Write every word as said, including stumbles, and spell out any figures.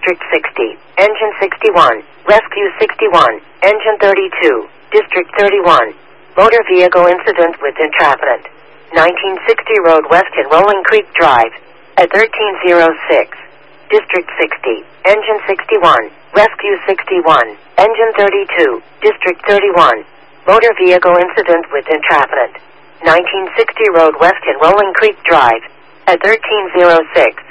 District sixty, Engine sixty-one, Rescue sixty-one, Engine thirty-two, District thirty-one. Motor vehicle incident with entrapment. nineteen sixty Road West in Rolling Creek Drive. At thirteen oh six. District sixty, Engine sixty-one, Rescue sixty-one, Engine thirty-two, District thirty-one. Motor vehicle incident with entrapment. nineteen sixty Road West in Rolling Creek Drive. At thirteen oh six.